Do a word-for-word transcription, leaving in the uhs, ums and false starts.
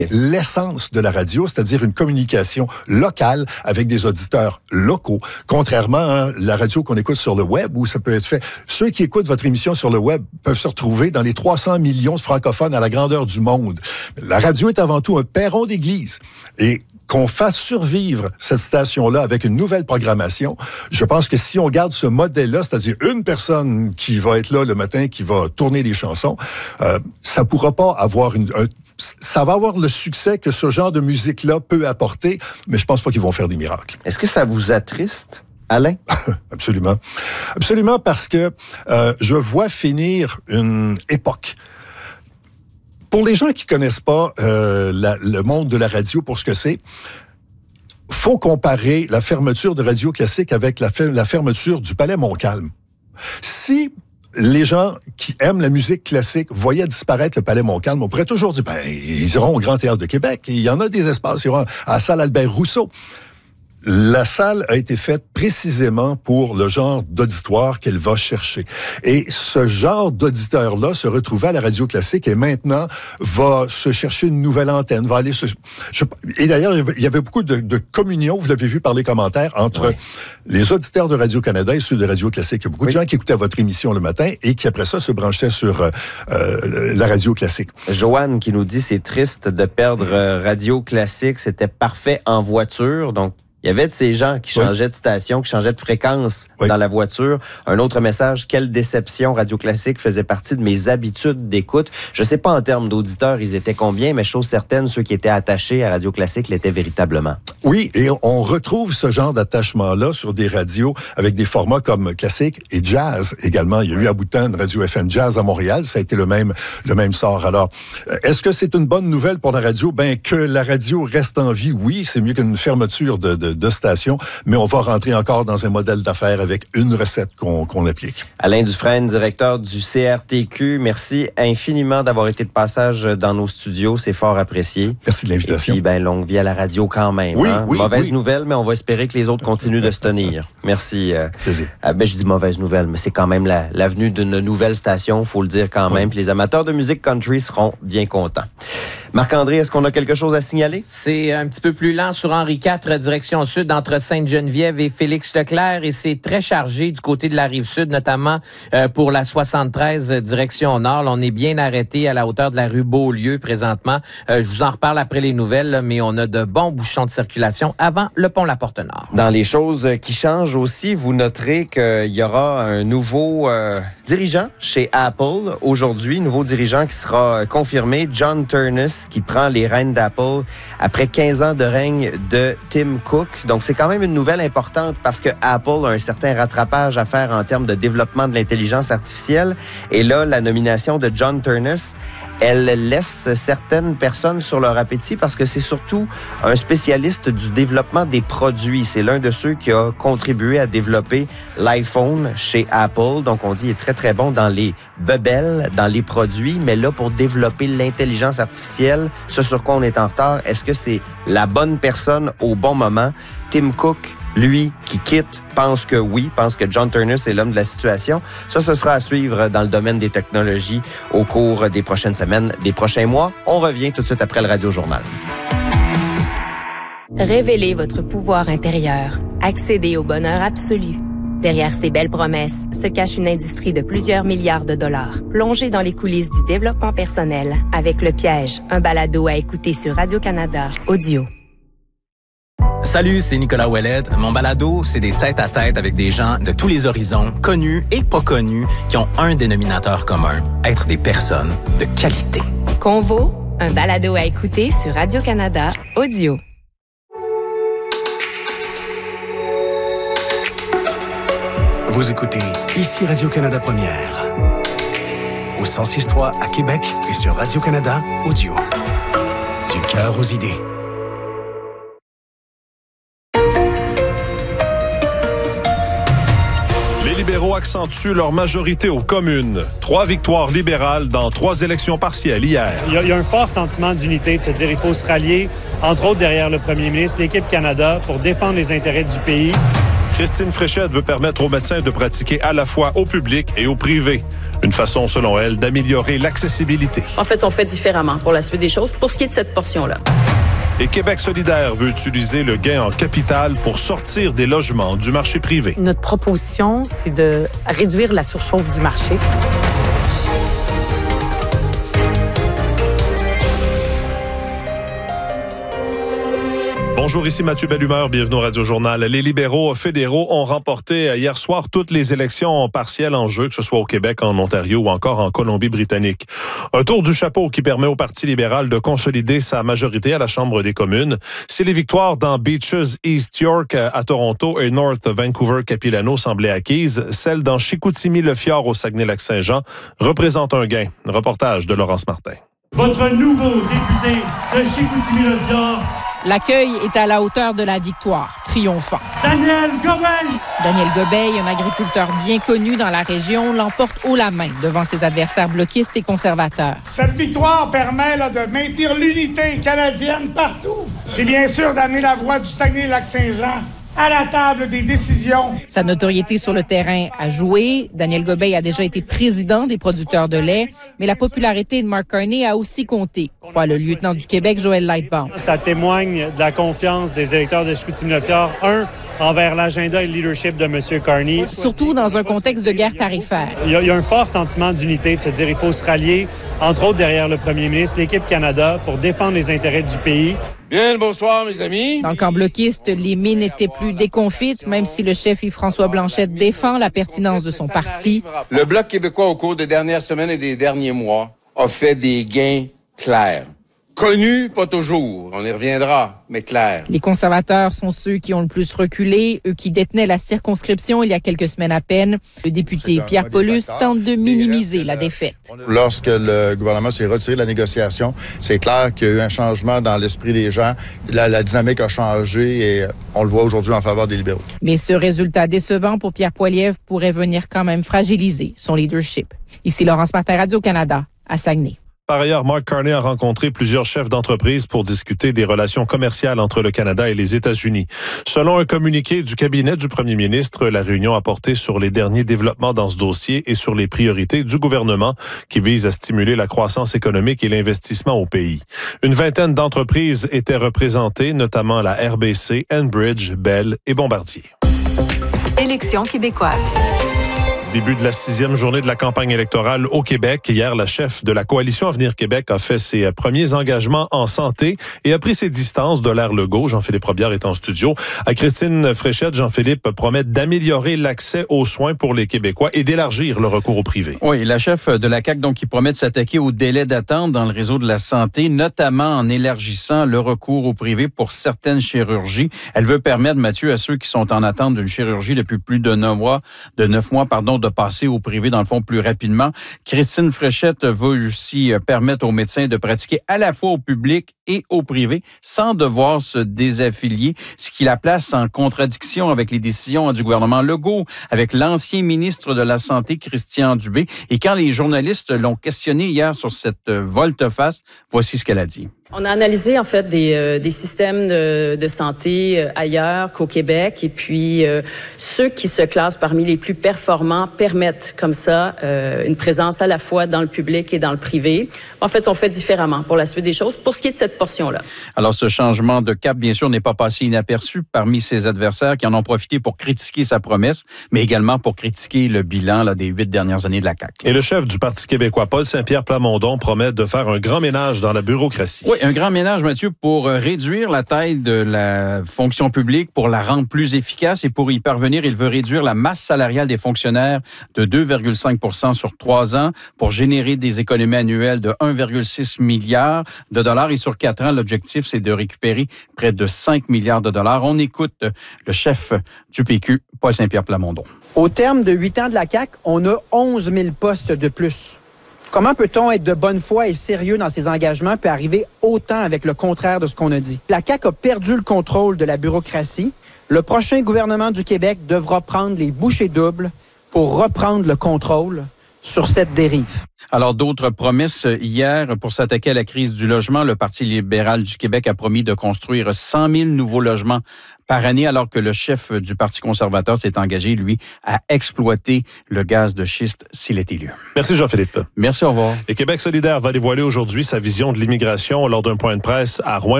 l'essence de la radio, c'est-à-dire une communication locale avec des auditeurs locaux, contrairement à la radio qu'on écoute sur le web, où ça peut être fait. Ceux qui écoutent votre émission sur le web peuvent se retrouver dans les trois cents millions de francophones à la grandeur du monde. La radio est avant tout un perron d'église. Et qu'on fasse survivre cette station-là avec une nouvelle programmation, je pense que si on garde ce modèle-là, c'est-à-dire une personne qui va être là le matin, qui va tourner des chansons, euh, ça pourra pas avoir une... Un, ça va avoir le succès que ce genre de musique-là peut apporter, mais je pense pas qu'ils vont faire des miracles. Est-ce que ça vous attriste, Alain? Absolument. Absolument, parce que euh, je vois finir une époque. Pour les gens qui connaissent pas euh, la, le monde de la radio pour ce que c'est, faut comparer la fermeture de Radio Classique avec la, la fermeture du Palais Montcalm. Si les gens qui aiment la musique classique voyaient disparaître le Palais Montcalm, on pourrait toujours dire, ben, ils iront au Grand Théâtre de Québec. Il y en a des espaces, ils iront à la salle Albert Rousseau. La salle a été faite précisément pour le genre d'auditoire qu'elle va chercher. Et ce genre d'auditeur-là se retrouvait à la radio classique et maintenant va se chercher une nouvelle antenne, va aller se... Je... Et d'ailleurs, il y avait beaucoup de, de communion, vous l'avez vu par les commentaires, entre oui. les auditeurs de Radio-Canada et ceux de Radio Classique. Il y a beaucoup oui. de gens qui écoutaient votre émission le matin et qui, après ça, se branchaient sur euh, euh, la radio classique. Joanne qui nous dit, c'est triste de perdre euh, Radio Classique, c'était parfait en voiture, donc il y avait de ces gens qui changeaient oui. de station, qui changeaient de fréquence oui. dans la voiture. Un autre message, quelle déception, Radio Classique faisait partie de mes habitudes d'écoute. Je sais pas en termes d'auditeurs, ils étaient combien, mais chose certaine, ceux qui étaient attachés à Radio Classique l'étaient véritablement. Oui, et on retrouve ce genre d'attachement-là sur des radios avec des formats comme classique et jazz également. Il y a eu à bout de temps une radio F M Jazz à Montréal, ça a été le même, le même sort. Alors, est-ce que c'est une bonne nouvelle pour la radio? Ben, que la radio reste en vie, oui, c'est mieux qu'une fermeture de, de de stations, mais on va rentrer encore dans un modèle d'affaires avec une recette qu'on, qu'on applique. Alain Dufresne, directeur du C R T Q, merci infiniment d'avoir été de passage dans nos studios, c'est fort apprécié. Merci de l'invitation. Et puis, ben, longue vie à la radio quand même. Oui, hein? oui, Mauvaise oui. nouvelle, mais on va espérer que les autres continuent de se tenir. Merci. Euh, Plaisir. Euh, ben, je dis mauvaise nouvelle, mais c'est quand même la, l'avenue d'une nouvelle station, faut le dire quand oui. même, puis les amateurs de musique country seront bien contents. Marc-André, est-ce qu'on a quelque chose à signaler? C'est un petit peu plus lent sur Henri quatre, direction sud, entre Sainte-Geneviève et Félix-Leclerc, et c'est très chargé du côté de la Rive-Sud, notamment euh, pour la soixante-treize, direction nord. Là, on est bien arrêté à la hauteur de la rue Beaulieu présentement. Euh, je vous en reparle après les nouvelles, là, mais on a de bons bouchons de circulation avant le pont La Porte-Nord. Dans les choses qui changent aussi, vous noterez qu'il y aura un nouveau euh, dirigeant chez Apple aujourd'hui, nouveau dirigeant qui sera confirmé, John Ternus, qui prend les rênes d'Apple après quinze ans de règne de Tim Cook. Donc, c'est quand même une nouvelle importante parce que Apple a un certain rattrapage à faire en termes de développement de l'intelligence artificielle. Et là, la nomination de John Ternus, elle laisse certaines personnes sur leur appétit parce que c'est surtout un spécialiste du développement des produits. C'est l'un de ceux qui a contribué à développer l'iPhone chez Apple. Donc, on dit qu'il est très, très bon dans les bebelles, dans les produits, mais là, pour développer l'intelligence artificielle, ce sur quoi on est en retard, est-ce que c'est la bonne personne au bon moment? Tim Cook, lui, qui quitte, pense que oui, pense que John Ternus est l'homme de la situation. Ça, ce sera à suivre dans le domaine des technologies au cours des prochaines semaines, des prochains mois. On revient tout de suite après le Radio Journal. Révélez votre pouvoir intérieur. Accédez au bonheur absolu. Derrière ces belles promesses se cache une industrie de plusieurs milliards de dollars. Plongez dans les coulisses du développement personnel avec Le Piège, un balado à écouter sur Radio-Canada Audio. Salut, c'est Nicolas Ouellette. Mon balado, c'est des tête-à-tête avec des gens de tous les horizons, connus et pas connus, qui ont un dénominateur commun, être des personnes de qualité. Convo, un balado à écouter sur Radio-Canada Audio. Vous écoutez ici Radio-Canada Première, au cent six point trois à Québec et sur Radio-Canada Audio. Du cœur aux idées. Les libéraux accentuent leur majorité aux communes. Trois victoires libérales dans trois élections partielles hier. Il y a, il y a un fort sentiment d'unité, de se dire qu'il faut se rallier, entre autres derrière le premier ministre, l'équipe Canada, pour défendre les intérêts du pays. Christine Fréchette veut permettre aux médecins de pratiquer à la fois au public et au privé. Une façon, selon elle, d'améliorer l'accessibilité. En fait, on fait différemment pour la suite des choses pour ce qui est de cette portion-là. Et Québec solidaire veut utiliser le gain en capital pour sortir des logements du marché privé. Notre proposition, c'est de réduire la surchauffe du marché. Bonjour, ici Mathieu Bellumeur, bienvenue au Radio-Journal. Les libéraux fédéraux ont remporté hier soir toutes les élections partielles en jeu, que ce soit au Québec, en Ontario ou encore en Colombie-Britannique. Un tour du chapeau qui permet au Parti libéral de consolider sa majorité à la Chambre des communes. Si les victoires dans Beaches, East York à Toronto et North Vancouver-Capilano semblaient acquises, celles dans Chicoutimi-Le-Fjord au Saguenay-Lac-Saint-Jean représentent un gain. Reportage de Laurence Martin. Votre nouveau député de Chicoutimi-Le-Fjord. L'accueil est à la hauteur de la victoire, triomphant. Daniel Gobeil! Daniel Gobeil, un agriculteur bien connu dans la région, l'emporte haut la main devant ses adversaires bloquistes et conservateurs. Cette victoire permet là, de maintenir l'unité canadienne partout. Et bien sûr d'amener la voix du Saguenay-Lac-Saint-Jean à la table des décisions. Sa notoriété sur le terrain a joué. Daniel Gobeil a déjà été président des producteurs de lait, mais la popularité de Mark Carney a aussi compté, croit le lieutenant du Québec, Joël Lightbound. Ça témoigne de la confiance des électeurs de Chicoutimi-Le-Fjord, un, envers l'agenda et le leadership de M. Carney. Surtout dans un contexte de guerre tarifaire. Il y a, il y a un fort sentiment d'unité, de se dire il faut se rallier, entre autres derrière le premier ministre, l'équipe Canada, pour défendre les intérêts du pays. Bien, bonsoir, mes amis. Dans le camp bloquiste, les mines n'étaient plus déconfites, même si le chef Yves-François Blanchet défend la pertinence de son parti. Le Bloc québécois, au cours des dernières semaines et des derniers mois, a fait des gains clairs. Connus, pas toujours. On y reviendra, mais clair. Les conservateurs sont ceux qui ont le plus reculé, eux qui détenaient la circonscription il y a quelques semaines à peine. Le député Pierre Paulus tente de minimiser la défaite. Lorsque le gouvernement s'est retiré de la négociation, c'est clair qu'il y a eu un changement dans l'esprit des gens. La, la dynamique a changé et on le voit aujourd'hui en faveur des libéraux. Mais ce résultat décevant pour Pierre Poilievre pourrait venir quand même fragiliser son leadership. Ici Laurence Martin, Radio-Canada, à Saguenay. Par ailleurs, Mark Carney a rencontré plusieurs chefs d'entreprise pour discuter des relations commerciales entre le Canada et les États-Unis. Selon un communiqué du cabinet du premier ministre, la réunion a porté sur les derniers développements dans ce dossier et sur les priorités du gouvernement qui visent à stimuler la croissance économique et l'investissement au pays. Une vingtaine d'entreprises étaient représentées, notamment la R B C, Enbridge, Bell et Bombardier. Élections québécoises. Début de la sixième journée de la campagne électorale au Québec. Hier, la chef de la Coalition Avenir Québec a fait ses premiers engagements en santé et a pris ses distances de l'ère Legault. Jean-Philippe Robillard est en studio. À Christine Fréchette, Jean-Philippe promet d'améliorer l'accès aux soins pour les Québécois et d'élargir le recours au privé. Oui, la chef de la C A Q, donc, qui promet de s'attaquer au délai d'attente dans le réseau de la santé, notamment en élargissant le recours au privé pour certaines chirurgies. Elle veut permettre, Mathieu, à ceux qui sont en attente d'une chirurgie depuis plus de neuf mois, de neuf mois, pardon, de passer au privé, dans le fond, plus rapidement. Christine Fréchette veut aussi permettre aux médecins de pratiquer à la fois au public et au privé sans devoir se désaffilier, ce qui la place en contradiction avec les décisions du gouvernement Legault, avec l'ancien ministre de la Santé, Christian Dubé. Et quand les journalistes l'ont questionné hier sur cette volte-face, voici ce qu'elle a dit. On a analysé en fait des, euh, des systèmes de, de santé euh, ailleurs qu'au Québec et puis euh, ceux qui se classent parmi les plus performants permettent comme ça euh, une présence à la fois dans le public et dans le privé. En fait, on fait différemment pour la suite des choses pour ce qui est de cette portion-là. Alors, ce changement de cap, bien sûr, n'est pas passé inaperçu parmi ses adversaires qui en ont profité pour critiquer sa promesse, mais également pour critiquer le bilan là, des huit dernières années de la C A Q. Et le chef du Parti québécois, Paul Saint-Pierre Plamondon, promet de faire un grand ménage dans la bureaucratie. Oui, un grand ménage, Mathieu, pour réduire la taille de la fonction publique, pour la rendre plus efficace et pour y parvenir, il veut réduire la masse salariale des fonctionnaires de deux virgule cinq pour cent sur trois ans pour générer des économies annuelles de un virgule six milliard de dollars. Et sur quatre ans, l'objectif, c'est de récupérer près de cinq milliards de dollars. On écoute le chef du P Q, Paul Saint-Pierre Plamondon. Au terme de huit ans de la C A Q, on a onze mille postes de plus. Comment peut-on être de bonne foi et sérieux dans ses engagements puis arriver autant avec le contraire de ce qu'on a dit? La C A Q a perdu le contrôle de la bureaucratie. Le prochain gouvernement du Québec devra prendre les bouchées doubles pour reprendre le contrôle sur cette dérive. Alors, d'autres promesses hier pour s'attaquer à la crise du logement. Le Parti libéral du Québec a promis de construire cent mille nouveaux logements par année, alors que le chef du Parti conservateur s'est engagé, lui, à exploiter le gaz de schiste s'il est élu. Merci Jean-Philippe. Merci, au revoir. Et Québec solidaire va dévoiler aujourd'hui sa vision de l'immigration lors d'un point de presse à Rouen.